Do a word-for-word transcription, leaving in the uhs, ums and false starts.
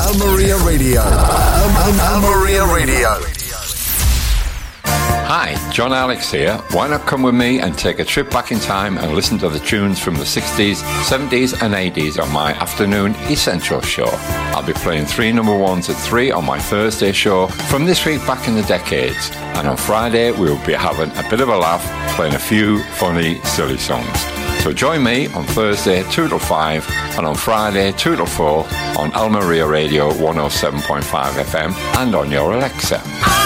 Al Maria Radio. Al, Al, Al Maria Radio. Hi, John Alex here. Why not come with me and take a trip back in time and listen to the tunes from the sixties, seventies and eighties on my afternoon Essential show. I'll be playing three number ones at three on my Thursday show from this week back in the decades. And on Friday we'll be having a bit of a laugh, playing a few funny, silly songs. So join me on Thursday two till five and on Friday two till four on Al Maria Radio one oh seven point five F M and on your Alexa.